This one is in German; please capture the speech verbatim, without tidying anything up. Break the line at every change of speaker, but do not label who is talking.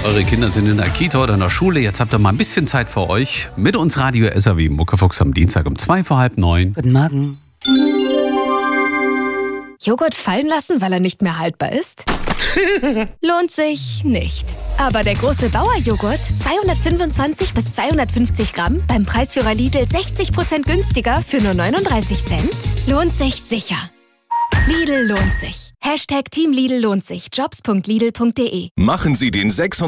Eure Kinder sind in der Kita oder in der Schule. Jetzt habt ihr mal ein bisschen Zeit für euch. Mit uns Radio S R W Muckefuchs am Dienstag um zwei vor halb neun.
Guten Morgen.
Joghurt fallen lassen, weil er nicht mehr haltbar ist? Lohnt sich nicht. Aber der große Bauerjoghurt, zweihundertfünfundzwanzig bis zweihundertfünfzig Gramm, beim Preisführer Lidl sechzig Prozent günstiger für nur neununddreißig Cent, lohnt sich sicher. Lidl lohnt sich. Hashtag Team Lidl lohnt sich. Jobs punkt lidl punkt de.
Machen Sie den sechsundzwanzigsten